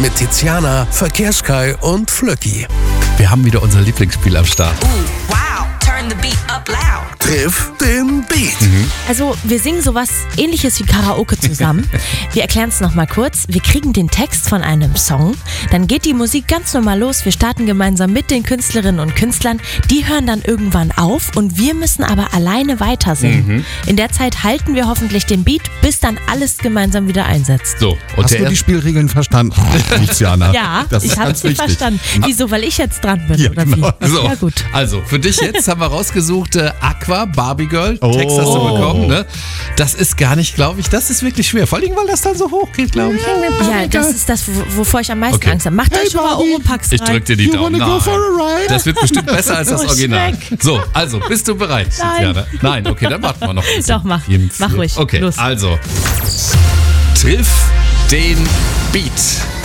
mit Tiziana, Verkehrskai und Flöcki. Wir haben wieder unser Lieblingsspiel am Start. Wow, turn the beat up loud. Triff den Beat. Also wir singen sowas Ähnliches wie Karaoke zusammen. Wir erklären es nochmal kurz. Wir kriegen den Text von einem Song, dann geht die Musik ganz normal los. Wir starten gemeinsam mit den Künstlerinnen und Künstlern. Die hören dann irgendwann auf und wir müssen aber alleine weiter singen. In der Zeit halten wir hoffentlich den Beat, bis dann alles gemeinsam wieder einsetzt. So, und Hast du die Spielregeln verstanden, Tiziana? Ja, Das ist ich habe ganz sie wichtig. verstanden. Wieso, weil ich jetzt dran bin, Ja, oder genau. wie? So, Ja gut. also für dich jetzt haben wir rausgesucht Aqua, Barbie Girl. Oh. Text hast du bekommen, ne? Das ist gar nicht, glaube ich, das ist wirklich schwer. Vor allem, weil das dann so hoch geht, glaube ich. Ja, das ist das, wovor ich am meisten Okay. Angst habe. Macht euch schon mal Barbie. Oropax Ich rein. drück dir die You Daumen. wanna go for a ride? Das wird bestimmt besser als das Oh, Original. Schreck. So, also, bist du bereit, Tiziana? Nein, okay, dann warten wir noch ein bisschen. Doch, mach. Jeden Mach Flip. ruhig. Okay, Los. also, triff den Beat.